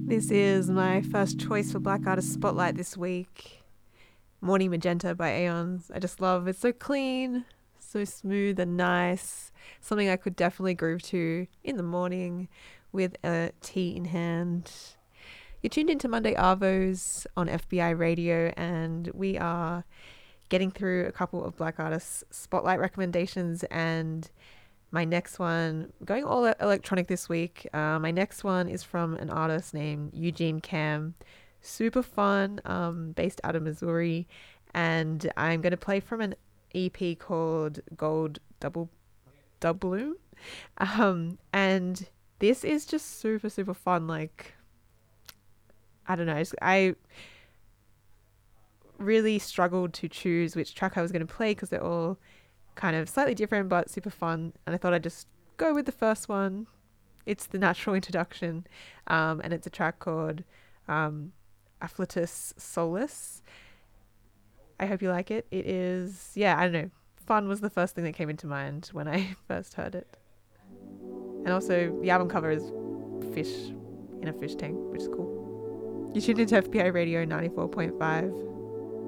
This is my first choice for Black Artist Spotlight this week. Morning Magenta by Aeons. I just love it's so clean, so smooth and nice. Something I could definitely groove to in the morning with a tea in hand. You're tuned into Monday Arvos on FBI Radio, and we are getting through a couple of Black Artists Spotlight recommendations, and my next one, going all electronic this week. My next one is from an artist named Eugene Cam. Super fun, based out of Missouri. And I'm going to play from an EP called Gold Doubloon. And this is just super, super fun. Like, I don't know. I really struggled to choose which track I was going to play because they're all kind of slightly different but super fun, and I thought I'd just go with the first one. It's the natural introduction, and it's a track called Afflatus Solus. I hope you like it. It is, yeah, I don't know, fun was the first thing that came into mind when I first heard it. And also the album cover is fish in a fish tank, which is cool. You tuned into FBI Radio 94.5.